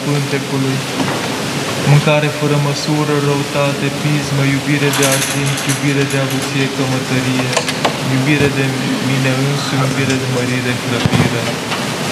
pântecului, mâncare fără măsură, răutate, pismă, iubire de argint, iubire de avuție, cămătărie, iubire de mine însumi, iubire de mărire, clăpire,